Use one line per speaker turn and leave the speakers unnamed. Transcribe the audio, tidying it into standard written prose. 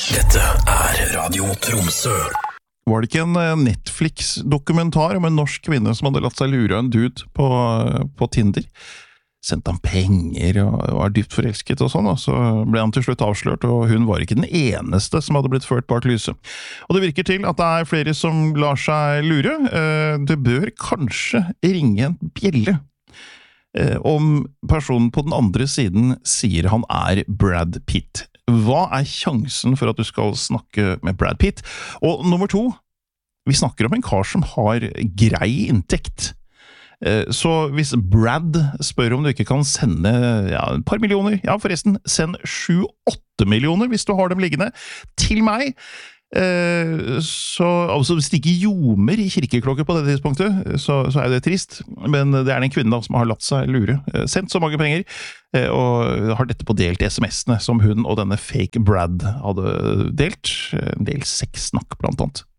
Dette Radio Tromsø.
Var det ikke en Netflix-dokumentar om en norsk kvinne som hadde latt seg lure av en dude på Tinder? Sendte han penger og var dypt forelsket og sånn, og så ble han til slutt avslørt, og hun var ikke den eneste som hadde blitt ført bak lyset. Og det virker til at det er flere som lar seg lure. Det bør kanskje ringe en bjelle om personen på den andre siden sier han er Brad Pitt. Hva er sjansen for at du skal snakke med Brad Pitt? Og nummer 2, vi snakker om en kar som har grei inntekt. Så hvis Brad spør om du ikke kan sende et par millioner, forresten, send 7-8 millioner hvis du har dem liggende, til meg, så altså hvis det ikke ljomer i kirkeklokker på det tidspunktet, så er det trist, men det er den kvinnen da som har latt seg lure, sendt så mange penger, og har dette på delt SMS-ene som hun og denne fake Brad hadde delt, en del sexsnakk blant annet.